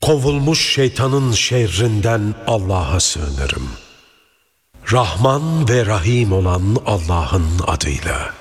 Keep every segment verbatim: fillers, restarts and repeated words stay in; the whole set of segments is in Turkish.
kovulmuş şeytanın şerrinden Allah'a sığınırım. Rahman ve Rahim olan Allah'ın adıyla.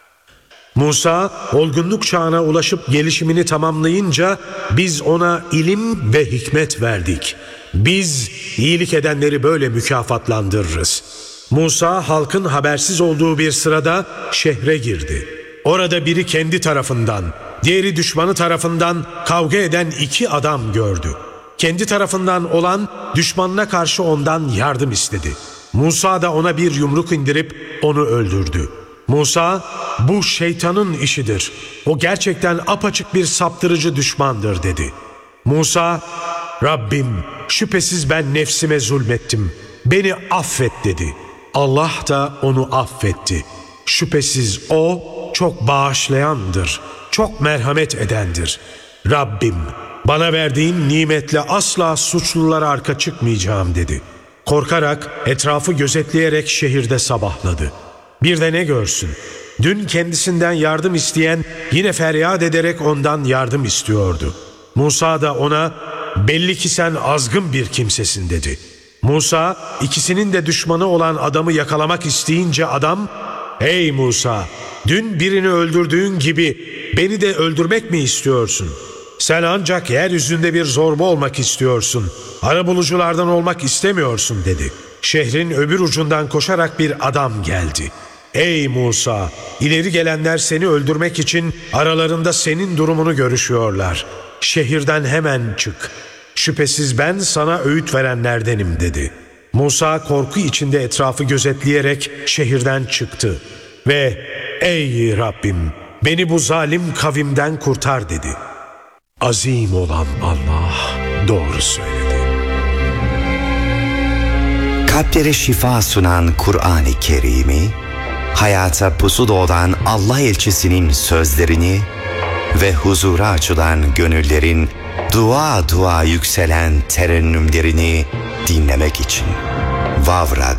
Musa, olgunluk çağına ulaşıp gelişimini tamamlayınca biz ona ilim ve hikmet verdik. Biz iyilik edenleri böyle mükafatlandırırız. Musa halkın habersiz olduğu bir sırada şehre girdi. Orada biri kendi tarafından, diğeri düşmanı tarafından kavga eden iki adam gördü. Kendi tarafından olan düşmanına karşı ondan yardım istedi. Musa da ona bir yumruk indirip onu öldürdü. Musa, bu şeytanın işidir. O gerçekten apaçık bir saptırıcı düşmandır dedi. Musa, Rabbim şüphesiz ben nefsime zulmettim. Beni affet dedi. Allah da onu affetti. Şüphesiz o çok bağışlayandır, çok merhamet edendir. Rabbim bana verdiğin nimetle asla suçlulara arka çıkmayacağım dedi. Korkarak etrafı gözetleyerek şehirde sabahladı. Bir de ne görsün? Dün kendisinden yardım isteyen yine feryat ederek ondan yardım istiyordu. Musa da ona belli ki sen azgın bir kimsesin dedi. Musa ikisinin de düşmanı olan adamı yakalamak isteyince adam, ''Ey Musa, dün birini öldürdüğün gibi beni de öldürmek mi istiyorsun? Sen ancak yeryüzünde bir zorba olmak istiyorsun. Arabuluculardan olmak istemiyorsun.'' dedi. Şehrin öbür ucundan koşarak bir adam geldi. ''Ey Musa, ileri gelenler seni öldürmek için aralarında senin durumunu görüşüyorlar. Şehirden hemen çık. Şüphesiz ben sana öğüt verenlerdenim.'' dedi. Musa korku içinde etrafı gözetleyerek şehirden çıktı ve ''Ey Rabbim, beni bu zalim kavimden kurtar.'' dedi. Azim olan Allah doğru söyledi. Kalplere şifa sunan Kur'an-ı Kerim'i, hayata pusula olan Allah elçisinin sözlerini ve huzura açılan gönüllerin dua dua yükselen terennümlerini dinlemek için Vav Radyo